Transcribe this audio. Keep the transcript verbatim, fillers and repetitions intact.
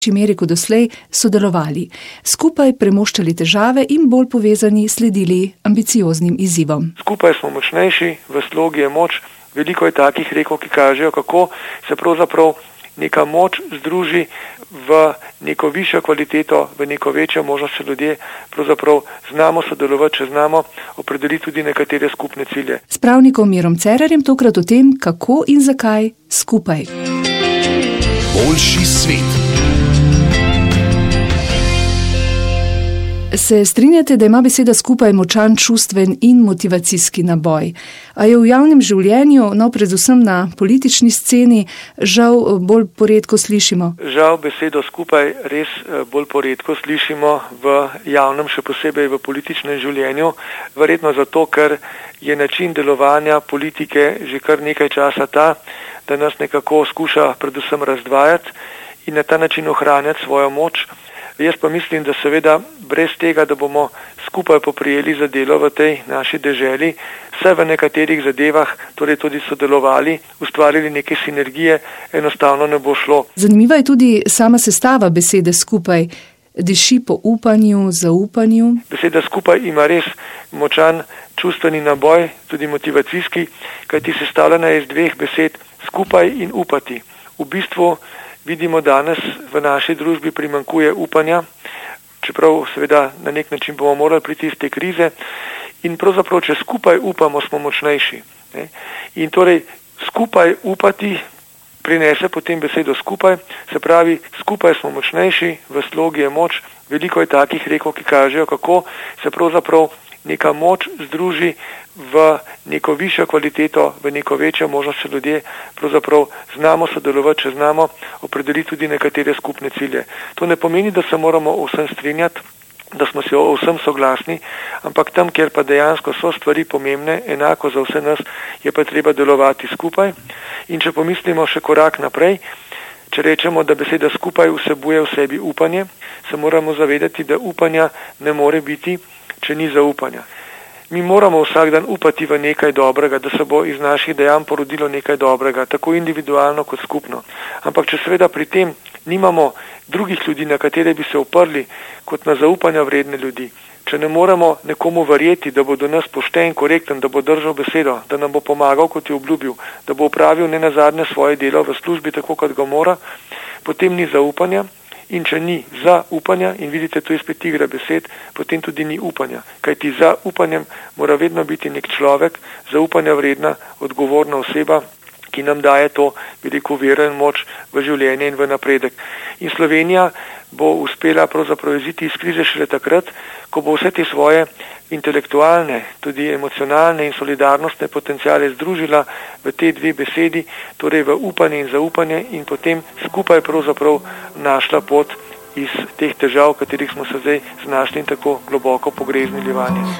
meri kot doslej sodelovali, skupaj premoščali težave in bolj povezani sledili ambicioznim izzivom. Skupaj smo močnejši, v slogi je moč. Veliko je takih rekov, ki kažejo, kako se pravzaprav neka moč združi v neko višjo kvaliteto, v neko večjo možnost, če ljudje pravzaprav znamo sodelovati, če znamo opredeliti tudi nekatere skupne cilje. S pravnikom Mirom Cerarjem tokrat o tem, kako in zakaj skupaj. Boljši svet. Se strinjate, da ima beseda skupaj močan čustven in motivacijski naboj? A je v javnem življenju, no predvsem na politični sceni, žal bolj poredko slišimo? Žal besedo skupaj res bolj poredko slišimo v javnem, še posebej v političnem življenju. Verjetno zato, ker je način delovanja politike že kar nekaj časa ta, da nas nekako skuša predvsem razdvajati in na ta način ohranjati svojo moč. Jaz pa mislim, da seveda brez tega, da bomo skupaj poprijeli za delo v tej naši deželi, vse v nekaterih zadevah, torej tudi sodelovali, ustvarili neke sinergije, enostavno ne bo šlo. Zanimiva je tudi sama sestava besede skupaj. Diši po upanju, zaupanju. Beseda skupaj ima res močan čustveni naboj, tudi motivacijski, kajti sestavljena je iz dveh besed, skupaj in upati. V bistvu vidimo danes v naši družbi primanjkuje upanja, čeprav seveda na nek način bomo morali priti iz te krize in pravzaprav, če skupaj upamo, smo močnejši. Ne? In torej skupaj upati prinese potem besedo skupaj, se pravi, skupaj smo močnejši, v slogi je moč. Veliko je takih rekov, ki kažejo, kako se pravzaprav neka moč združi v neko višjo kvaliteto, v neko večjo možnost, če ljudje pravzaprav znamo sodelovati, če znamo opredeliti tudi nekatere skupne cilje. To ne pomeni, da se moramo o vsem strinjati, da smo si o vsem soglasni, ampak tam, kjer pa dejansko so stvari pomembne, enako za vse nas, je pa treba delovati skupaj. In če pomislimo še korak naprej, če rečemo, da beseda skupaj vsebuje v sebi upanje, se moramo zavedati, da upanja ne more biti, če ni zaupanja. Mi moramo vsak dan upati v nekaj dobrega, da se bo iz naših dejanj porodilo nekaj dobrega, tako individualno kot skupno. Ampak če seveda pri tem nimamo drugih ljudi, na katere bi se oprli kot na zaupanja vredne ljudi, če ne moremo nekomu verjeti, da bo do nas pošten, korekten, da bo držal besedo, da nam bo pomagal, kot je obljubil, da bo opravil nenazadnje svoje delo v službi tako, kot ga mora, potem ni zaupanja. In če ni zaupanja, in vidite, to je spet igra besed, potem tudi ni upanja. Kajti za upanjem mora vedno biti nek človek, zaupanja vredna, odgovorna oseba, ki nam daje to veliko vero in moč v življenje in v napredek. In Slovenija bo uspela pravzaprav iziti iz krize šele takrat, ko bo vse te svoje intelektualne, tudi emocionalne in solidarnostne potenciale združila v te dve besedi, torej v upanje in zaupanje in potem skupaj pravzaprav našla pot iz teh težav, v katerih smo se zdaj znašli in tako globoko pogreznili vanje.